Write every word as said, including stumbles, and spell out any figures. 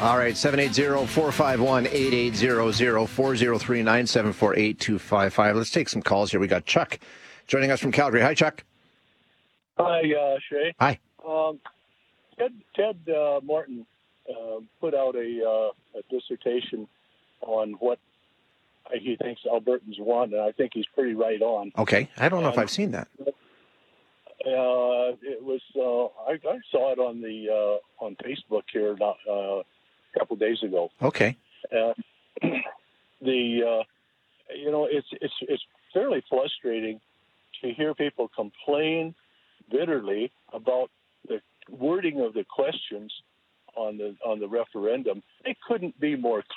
All right, seven eight zero, four five one, eight eight zero zero, four zero three, nine seven four, eight two five five. Let's take some calls here. We got Chuck joining us from Calgary. Hi, Chuck. Hi, uh, Shay. Hi. Um, Ted, Ted uh, Martin uh, put out a, uh, a dissertation on what he thinks Albertans want, and I think he's pretty right on. Okay. I don't know and, if I've seen that. Uh, it was uh, I, I saw it on the uh, on Facebook here not, uh, a couple days ago. Okay. Uh, the uh, you know it's it's it's fairly frustrating to hear people complain bitterly about the wording of the questions on the on the referendum. They couldn't be more